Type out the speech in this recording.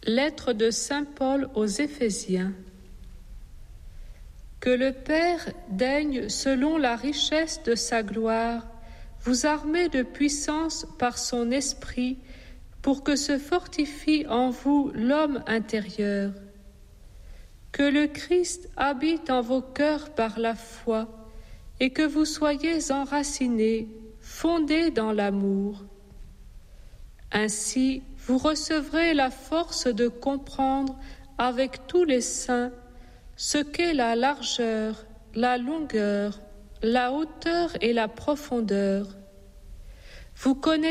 Lettre de saint Paul aux Éphésiens. Que le Père daigne, selon la richesse de sa gloire, vous armer de puissance par son esprit, pour que se fortifie en vous l'homme intérieur. Que le Christ habite en vos cœurs par la foi, et que vous soyez enracinés, fondés dans l'amour. Ainsi, vous recevrez la force de comprendre avec tous les saints ce qu'est la largeur, la longueur, la hauteur et la profondeur. Vous connaissez